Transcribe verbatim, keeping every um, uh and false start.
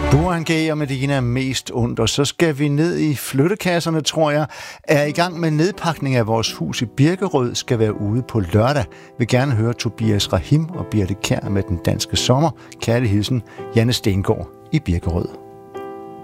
Burhan G og Medina mest ondt, og så skal vi ned i flyttekasserne, tror jeg. Er i gang med nedpakning af vores hus i Birkerød, skal være ude på lørdag. Vil gerne høre Tobias Rahim og Birte Kjær med Den Danske Sommer. Kærlig hilsen, Janne Stengård i Birkerød.